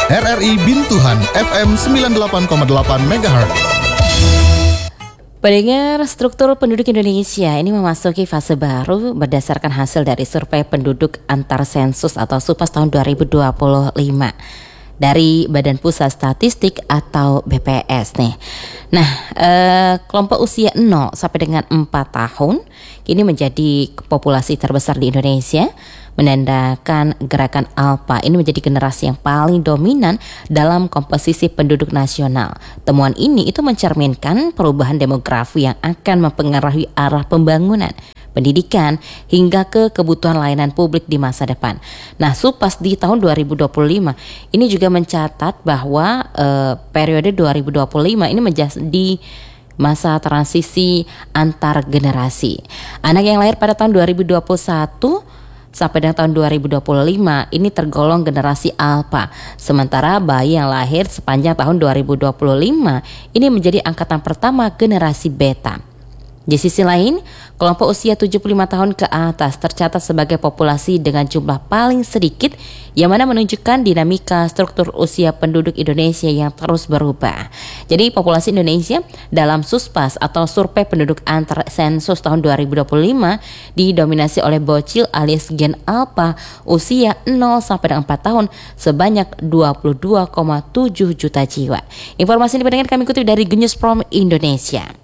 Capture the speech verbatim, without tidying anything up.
R R I Bintuhan F M sembilan puluh delapan koma delapan megahertz. Pendengar, struktur penduduk Indonesia ini memasuki fase baru berdasarkan hasil dari survei penduduk antar sensus atau SUPAS tahun dua ribu dua puluh lima dari Badan Pusat Statistik atau B P S nih. Nah, eh, kelompok usia nol sampai dengan empat tahun kini menjadi populasi terbesar di Indonesia, menandakan gerakan Alpha ini menjadi generasi yang paling dominan dalam komposisi penduduk nasional. Temuan ini itu mencerminkan perubahan demografi yang akan mempengaruhi arah pembangunan, pendidikan, hingga ke kebutuhan layanan publik di masa depan. Nah, SUPAS di tahun dua ribu dua puluh lima ini juga mencatat bahwa eh, periode dua ribu dua puluh lima ini menjadi masa transisi antar generasi. Anak yang lahir pada tahun dua ribu dua puluh satu sampai dengan tahun dua ribu dua puluh lima ini tergolong generasi Alpha. Sementara bayi yang lahir sepanjang tahun dua ribu dua puluh lima ini menjadi angkatan pertama generasi Beta. Di sisi lain, kelompok usia tujuh puluh lima tahun ke atas tercatat sebagai populasi dengan jumlah paling sedikit, yang mana menunjukkan dinamika struktur usia penduduk Indonesia yang terus berubah. Jadi populasi Indonesia dalam SUSPAS atau Survei Penduduk Antar Sensus tahun dua ribu dua puluh lima didominasi oleh bocil alias gen Alpha usia nol sampai dengan empat tahun sebanyak dua puluh dua koma tujuh juta jiwa. Informasi ini pendengar kami kutip dari Genius From Indonesia.